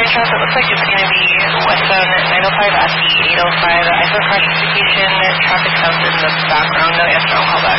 address, it looks like it's going to be westbound 905 SE 805. I have a classification, traffic counts in the background, no answer, I'll call back.